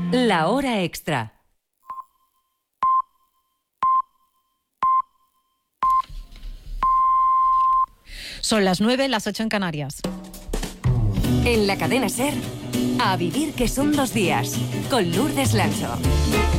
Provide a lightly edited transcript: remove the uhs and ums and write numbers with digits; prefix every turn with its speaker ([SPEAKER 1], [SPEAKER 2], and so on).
[SPEAKER 1] La Hora Extra.
[SPEAKER 2] Son las 9, las 8 en Canarias.
[SPEAKER 1] En la cadena SER, A Vivir que son 2 días, con Lourdes Lancho.